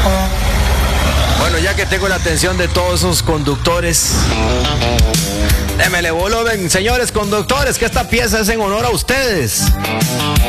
Bueno, ya que tengo la atención de todos esos conductores, démele volumen, señores conductores, que esta pieza es en honor a ustedes.